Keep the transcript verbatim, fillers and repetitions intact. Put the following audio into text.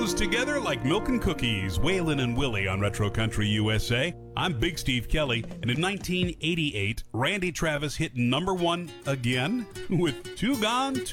goes together like milk and cookies. Waylon and Willie on Retro Country U S A. I'm Big Steve Kelly, and in nineteen eighty-eight, Randy Travis hit number one again with Two Gone, Two